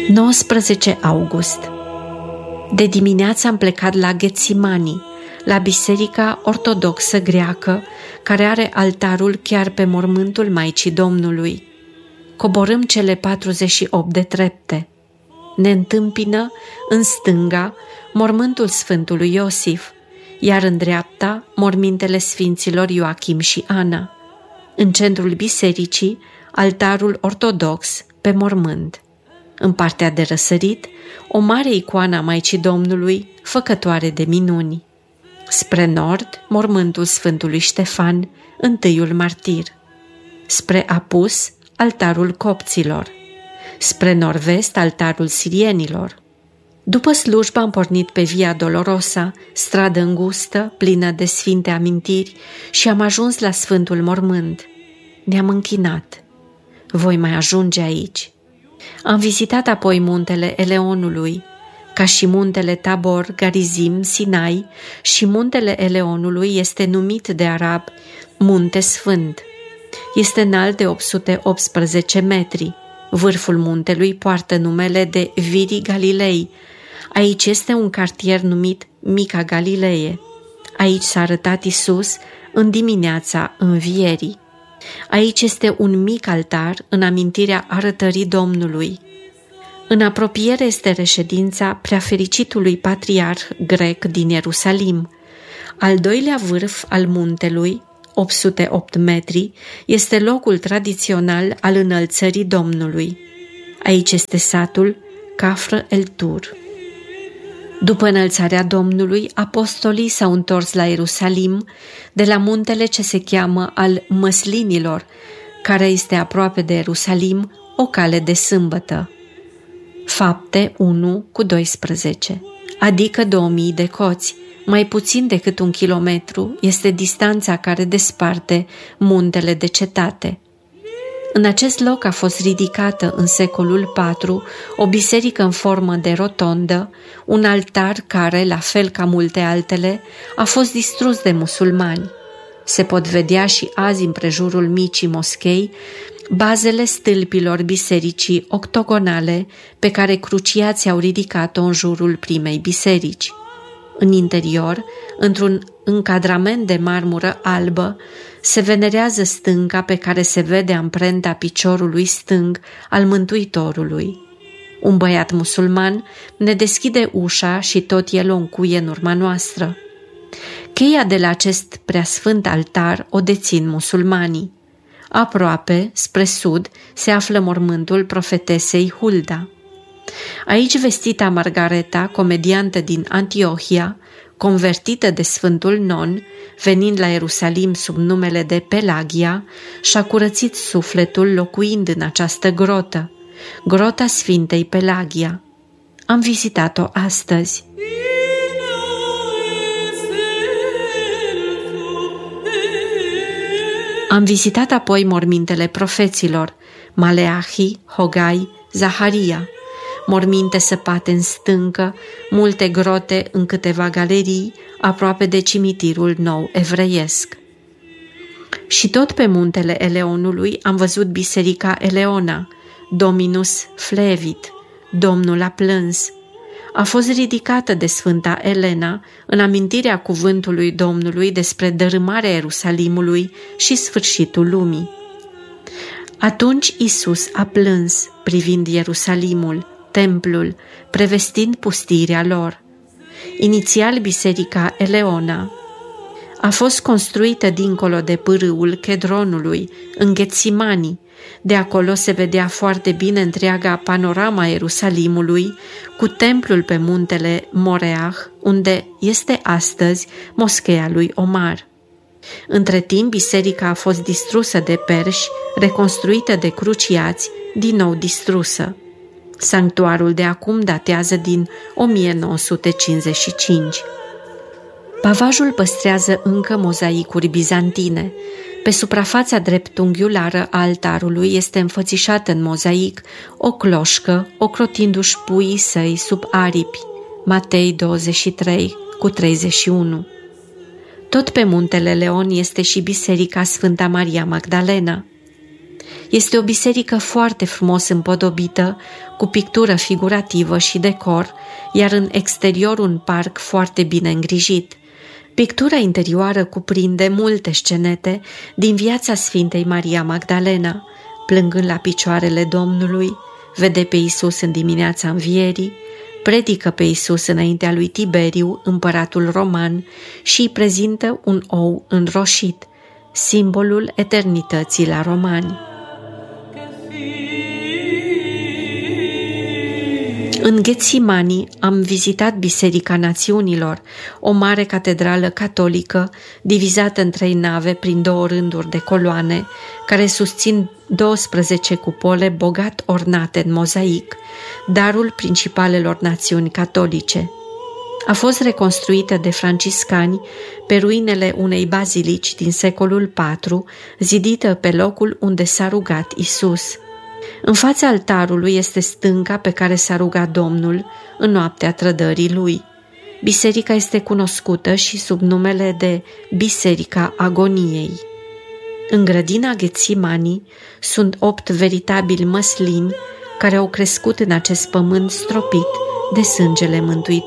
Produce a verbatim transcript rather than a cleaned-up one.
nouăsprezece august. De dimineață am plecat la Ghetsimani, la biserica ortodoxă greacă, care are altarul chiar pe mormântul Maicii Domnului. Coborâm cele patruzeci și opt de trepte. Ne întâmpină în stânga mormântul Sfântului Iosif, iar în dreapta mormintele Sfinților Ioachim și Ana. În centrul bisericii, altarul ortodox pe mormânt. În partea de răsărit, o mare icoană a Maicii Domnului, făcătoare de minuni. Spre nord, mormântul Sfântului Ștefan, întâiul martir. Spre apus, altarul copților. Spre nord-vest, altarul sirienilor. După slujbă am pornit pe Via Dolorosa, stradă îngustă, plină de sfinte amintiri, și am ajuns la Sfântul Mormânt. Ne-am închinat. Voi mai ajunge aici. Am vizitat apoi muntele Eleonului, ca și muntele Tabor, Garizim, Sinai, și muntele Eleonului este numit de arabi Munte Sfânt. Este înalt de opt sute optsprezece metri. Vârful muntelui poartă numele de Virii Galilei. Aici este un cartier numit Mica Galilee. Aici s-a arătat Iisus în dimineața învierii. Aici este un mic altar în amintirea arătării Domnului. În apropiere este reședința preafericitului patriarh grec din Ierusalim. Al doilea vârf al muntelui, opt sute opt metri, este locul tradițional al înălțării Domnului. Aici este satul Cafr el-Tur. După înălțarea Domnului, apostolii s-au întors la Ierusalim de la muntele ce se cheamă al Măslinilor, care este aproape de Ierusalim, o cale de sâmbătă. Fapte unu cu doisprezece, adică două mii de coți, mai puțin decât un kilometru este distanța care desparte muntele de cetate. În acest loc a fost ridicată în secolul patru o biserică în formă de rotondă, un altar care, la fel ca multe altele, a fost distrus de musulmani. Se pot vedea și azi împrejurul micii moschei bazele stâlpilor bisericii octogonale pe care cruciații au ridicat-o în jurul primei biserici. În interior, într-un încadrament de marmură albă, se venerează stânca pe care se vede amprenta piciorului stâng al Mântuitorului. Un băiat musulman ne deschide ușa și tot el o încuie în urma noastră. Cheia de la acest preasfânt altar o dețin musulmanii. Aproape, spre sud, se află mormântul profetesei Hulda. Aici vestita Margareta, comediantă din Antiohia, convertită de Sfântul Non, venind la Ierusalim sub numele de Pelagia, și-a curățit sufletul locuind în această grotă, grota Sfintei Pelagia. Am vizitat-o astăzi. Am vizitat apoi mormintele profeților, Maleahi, Hogai, Zaharia, morminte săpate în stâncă, multe grote în câteva galerii, aproape de cimitirul nou evreiesc. Și tot pe muntele Eleonului am văzut biserica Eleona, Dominus Flevit, Domnul a plâns. A fost ridicată de Sfânta Elena în amintirea cuvântului Domnului despre dărâmarea Ierusalimului și sfârșitul lumii. Atunci Iisus a plâns privind Ierusalimul, templul, prevestind pustirea lor. Inițial, biserica Eleona a fost construită dincolo de pârâul Chedronului, în Ghetsimani. De acolo se vedea foarte bine întreaga panorama Ierusalimului, cu templul pe muntele Moreah, unde este astăzi moscheea lui Omar. Între timp, biserica a fost distrusă de perși, reconstruită de cruciați, din nou distrusă. Sanctuarul de acum datează din o mie nouă sute cincizeci și cinci. Pavajul păstrează încă mozaicuri bizantine. Pe suprafața dreptunghiulară a altarului este înfățișată în mozaic o cloșcă, ocrotindu-și puii săi sub aripi. Matei douăzeci și trei cu treizeci și unu. Tot pe muntele Leon este și biserica Sfânta Maria Magdalena. Este o biserică foarte frumos împodobită, cu pictură figurativă și decor, iar în exterior un parc foarte bine îngrijit. Pictura interioară cuprinde multe scenete din viața Sfintei Maria Magdalena, plângând la picioarele Domnului, vede pe Iisus în dimineața învierii, predică pe Iisus înaintea lui Tiberiu, împăratul roman, și îi prezintă un ou înroșit, simbolul eternității la romani. În Ghețimani am vizitat Biserica Națiunilor, o mare catedrală catolică divizată în trei nave prin două rânduri de coloane, care susțin douăsprezece cupole bogat ornate în mozaic, darul principalelor națiuni catolice. A fost reconstruită de franciscani pe ruinele unei bazilici din secolul patru, zidită pe locul unde s-a rugat Isus. În fața altarului este stânca pe care s-a rugat Domnul în noaptea trădării lui. Biserica este cunoscută și sub numele de Biserica Agoniei. În grădina Ghețimani sunt opt veritabili măslini care au crescut în acest pământ stropit de sângele Mântuitorului.